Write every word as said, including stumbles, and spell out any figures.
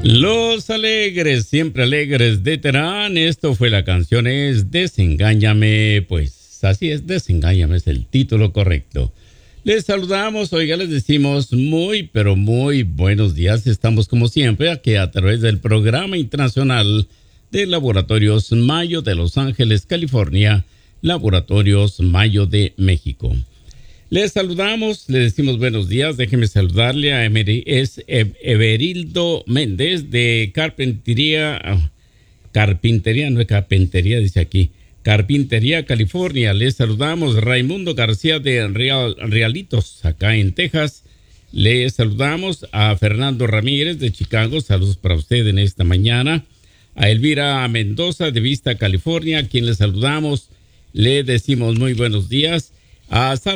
Los alegres, siempre alegres de Terán. Esto fue la canción, es Desengáñame. Pues así es, Desengáñame es el título correcto. Les saludamos, oiga, les decimos muy, pero muy buenos días. Estamos como siempre aquí a través del programa internacional de Laboratorios Mayo de Los Ángeles, California, Laboratorios Mayo de México. Les saludamos, le decimos buenos días. Déjeme saludarle a Emery, es Everildo Méndez de Carpintería, Carpintería, no es Carpintería, dice aquí, Carpintería, California. Les saludamos Raimundo García de Real, Realitos, acá en Texas. Les saludamos a Fernando Ramírez de Chicago, saludos para usted en esta mañana. A Elvira Mendoza de Vista, California, a quien le saludamos, le decimos muy buenos días. A